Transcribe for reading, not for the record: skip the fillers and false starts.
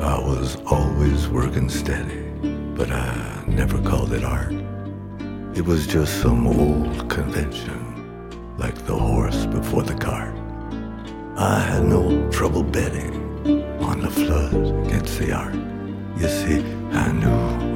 I was always working steady, but I never called it art. It was just some old convention, like the horse before the cart. I had no trouble betting on the flood against the art. You see, I knew